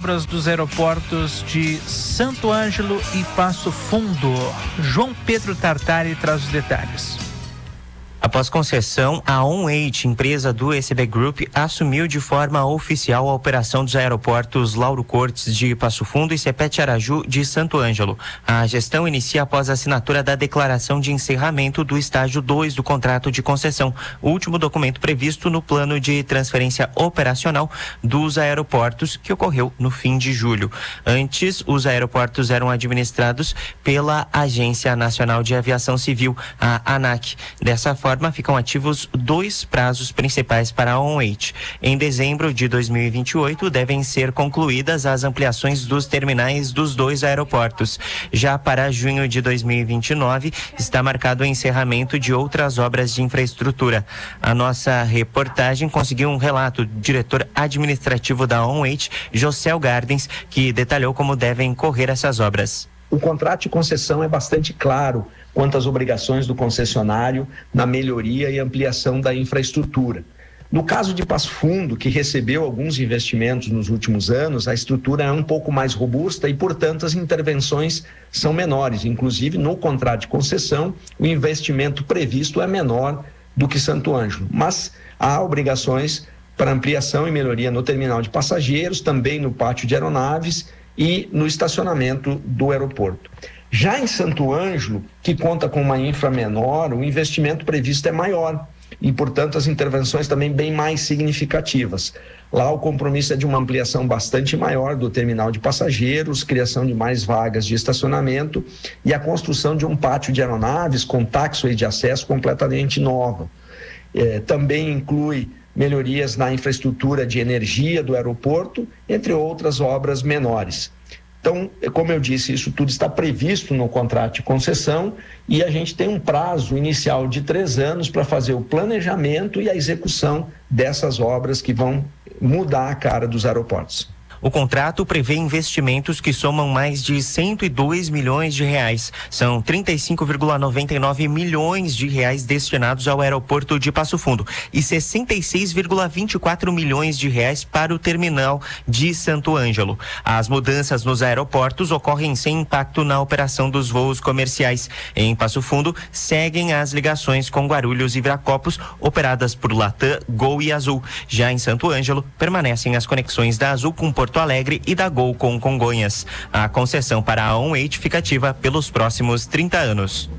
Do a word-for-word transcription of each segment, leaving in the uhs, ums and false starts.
obras dos aeroportos de Santo Ângelo e Passo Fundo. João Pedro Tartari traz os detalhes. Após concessão, a OnEight, empresa do E C B Group, assumiu de forma oficial a operação dos aeroportos Lauro Cortes de Passo Fundo e Cepete Araju de Santo Ângelo. A gestão inicia após a assinatura da declaração de encerramento do estágio dois do contrato de concessão, o último documento previsto no plano de transferência operacional dos aeroportos, que ocorreu no fim de julho. Antes, os aeroportos eram administrados pela Agência Nacional de Aviação Civil, a ANAC. Dessa forma, forma, ficam ativos dois prazos principais para a OnEight. Em dezembro de dois mil e vinte e oito, devem ser concluídas as ampliações dos terminais dos dois aeroportos. Já para junho de dois mil e vinte e nove, está marcado o encerramento de outras obras de infraestrutura. A nossa reportagem conseguiu um relato do diretor administrativo da OnEight, José Gardens, que detalhou como devem correr essas obras. O contrato de concessão é bastante claro quanto às obrigações do concessionário na melhoria e ampliação da infraestrutura. No caso de Passo Fundo, que recebeu alguns investimentos nos últimos anos, a estrutura é um pouco mais robusta e, portanto, as intervenções são menores. Inclusive, no contrato de concessão, o investimento previsto é menor do que Santo Ângelo. Mas há obrigações para ampliação e melhoria no terminal de passageiros, também no pátio de aeronaves e no estacionamento do aeroporto. Já em Santo Ângelo, que conta com uma infra menor, o investimento previsto é maior e, portanto, as intervenções também bem mais significativas. Lá o compromisso é de uma ampliação bastante maior do terminal de passageiros, criação de mais vagas de estacionamento e a construção de um pátio de aeronaves com taxiway de acesso completamente nova. É, também inclui melhorias na infraestrutura de energia do aeroporto, entre outras obras menores. Então, como eu disse, isso tudo está previsto no contrato de concessão e a gente tem um prazo inicial de três anos para fazer o planejamento e a execução dessas obras que vão mudar a cara dos aeroportos. O contrato prevê investimentos que somam mais de cento e dois milhões de reais. São trinta e cinco vírgula noventa e nove milhões de reais destinados ao aeroporto de Passo Fundo e sessenta e seis vírgula vinte e quatro milhões de reais para o terminal de Santo Ângelo. As mudanças nos aeroportos ocorrem sem impacto na operação dos voos comerciais. Em Passo Fundo, seguem as ligações com Guarulhos e Viracopos, operadas por Latam, Gol e Azul. Já em Santo Ângelo, permanecem as conexões da Azul com Porto Porto Alegre e da Gol com Congonhas. A concessão para a OnEight fica ativa pelos próximos trinta anos.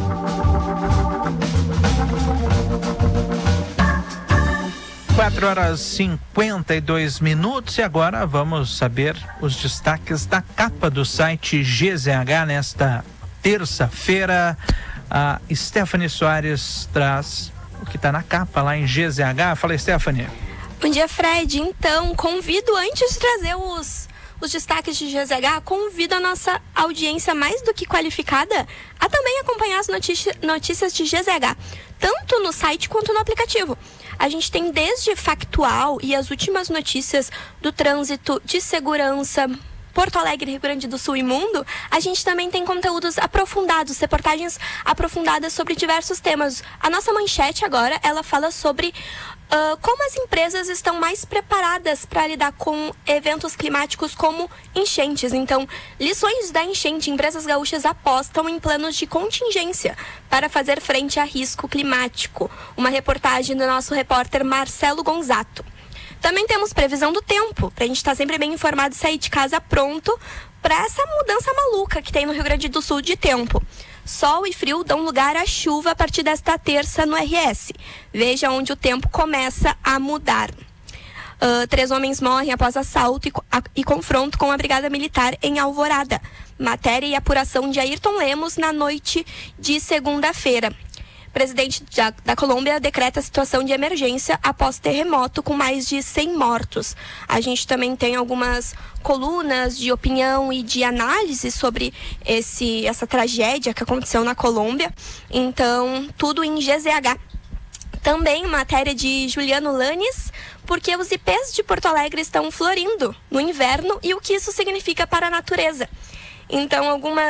quatro horas e cinquenta e dois minutos e agora vamos saber os destaques da capa do site G Z H nesta terça-feira. A Stephanie Soares traz o que está na capa lá em G Z H. Fala, Stephanie. Bom dia, Fred. Então, convido, antes de trazer os, os destaques de G Z H, convido a nossa audiência mais do que qualificada a também acompanhar as notícias, notícias de G Z H, tanto no site quanto no aplicativo. A gente tem desde factual e as últimas notícias do trânsito, de segurança, Porto Alegre, Rio Grande do Sul e mundo. A gente também tem conteúdos aprofundados, reportagens aprofundadas sobre diversos temas. A nossa manchete agora, ela fala sobre Uh, como as empresas estão mais preparadas para lidar com eventos climáticos como enchentes. Então, lições da enchente. Empresas gaúchas apostam em planos de contingência para fazer frente a risco climático. Uma reportagem do nosso repórter Marcelo Gonzato. Também temos previsão do tempo, para a gente estar sempre bem informado e sair de casa pronto para essa mudança maluca que tem no Rio Grande do Sul de tempo. Sol e frio dão lugar à chuva a partir desta terça no R S. Veja onde o tempo começa a mudar. Uh, três homens morrem após assalto e, a, e confronto com a Brigada Militar em Alvorada. Matéria e apuração de Ayrton Lemos na noite de segunda-feira. Presidente da, da Colômbia decreta situação de emergência após terremoto com mais de cem mortos. A gente também tem algumas colunas de opinião e de análise sobre esse, essa tragédia que aconteceu na Colômbia. Então, tudo em G Z H. Também matéria de Juliano Lanes, porque os ipês de Porto Alegre estão florindo no inverno e o que isso significa para a natureza. Então, algumas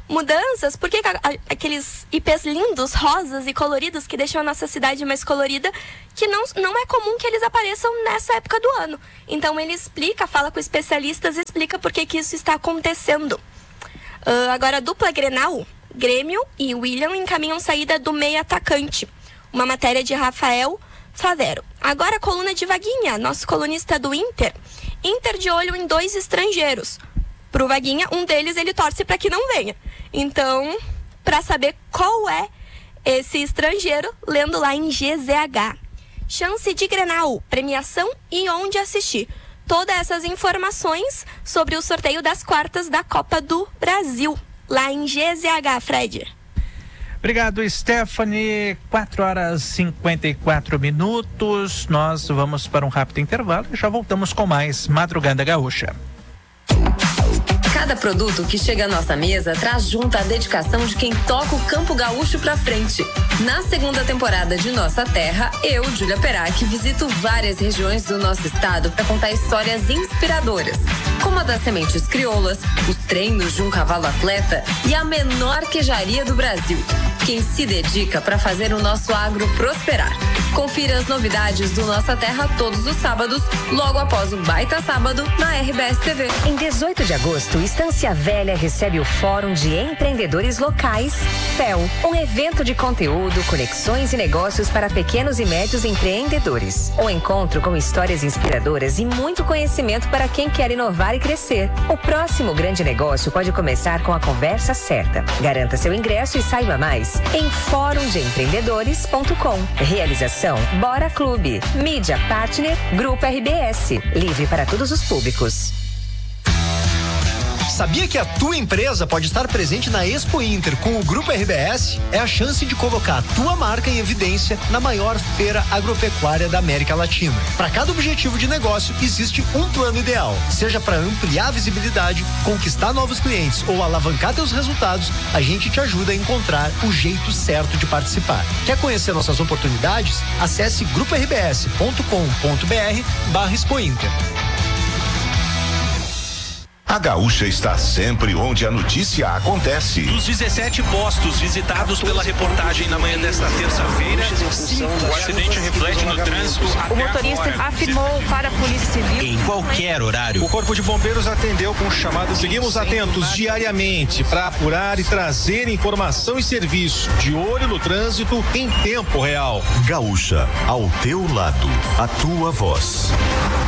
mudanças, por que aqueles I Ps lindos, rosas e coloridos que deixam a nossa cidade mais colorida, que não, não é comum que eles apareçam nessa época do ano. Então ele explica, fala com especialistas, explica por que que isso está acontecendo. Uh, agora, a dupla Grenal, Grêmio e William encaminham saída do meia atacante. Uma matéria de Rafael Favero. Agora a coluna de Vaguinha, nosso colunista do Inter. Inter de olho em dois estrangeiros. Pro Vaguinha, um deles ele torce para que não venha. Então, para saber qual é esse estrangeiro, lendo lá em G Z H. Chance de Grenal, premiação e onde assistir. Todas essas informações sobre o sorteio das quartas da Copa do Brasil, lá em G Z H, Fred. Obrigado, Stephanie. quatro horas e cinquenta e quatro minutos. Nós vamos para um rápido intervalo e já voltamos com mais Madrugada Gaúcha. Cada produto que chega à nossa mesa traz junto a dedicação de quem toca o Campo Gaúcho pra frente. Na segunda temporada de Nossa Terra, eu, Júlia Perac, visito várias regiões do nosso estado para contar histórias inspiradoras, como a das sementes crioulas, os treinos de um cavalo atleta e a menor queijaria do Brasil. Quem se dedica para fazer o nosso agro prosperar. Confira as novidades do Nossa Terra todos os sábados, logo após o Baita Sábado, na R B S T V. Em dezoito de agosto, Estância Velha recebe o Fórum de Empreendedores Locais, F E L, um evento de conteúdo, conexões e negócios para pequenos e médios empreendedores. Um encontro com histórias inspiradoras e muito conhecimento para quem quer inovar e crescer. O próximo grande negócio pode começar com a conversa certa. Garanta seu ingresso e saiba mais em fórum de empreendedores ponto com. Realização Bora Clube. Mídia Partner Grupo R B S. Livre para todos os públicos. Sabia que a tua empresa pode estar presente na Expo Inter com o Grupo R B S? É a chance de colocar a tua marca em evidência na maior feira agropecuária da América Latina. Para cada objetivo de negócio, existe um plano ideal. Seja para ampliar a visibilidade, conquistar novos clientes ou alavancar teus resultados, a gente te ajuda a encontrar o jeito certo de participar. Quer conhecer nossas oportunidades? Acesse grupo r b s ponto com ponto b r barra Expo Inter. A Gaúcha está sempre onde a notícia acontece. Dos dezessete postos visitados pela reportagem na manhã desta terça-feira, cinco, o acidente reflete no trânsito. O motorista afirmou para a Polícia Civil. Em qualquer horário. O Corpo de Bombeiros atendeu com chamadas. Seguimos atentos diariamente para apurar e trazer informação e serviço. De olho no trânsito em tempo real. Gaúcha, ao teu lado, a tua voz.